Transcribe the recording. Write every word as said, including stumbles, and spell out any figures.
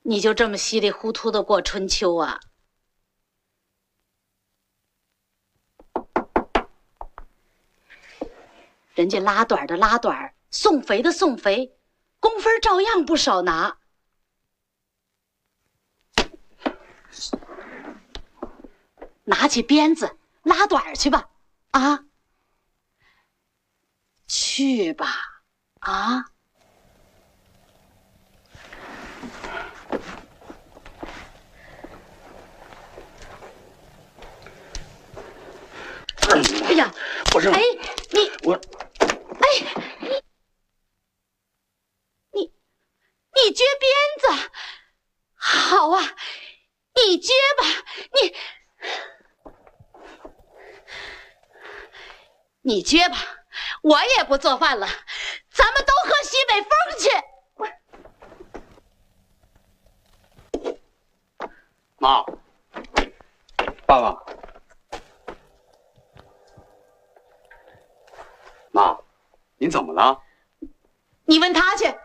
你就这么稀里糊涂的过春秋啊？人家拉短的拉短，送肥的送肥，工分照样不少拿。拿起鞭子拉短去吧，啊，去吧，啊。哎呀， 不是， 哎，你我， 哎，你你你撅鞭子，好啊，你撅吧，你你撅吧，我也不做饭了，咱们都喝西北风去。 妈，爸爸。 妈，您怎么了？ 你问他去。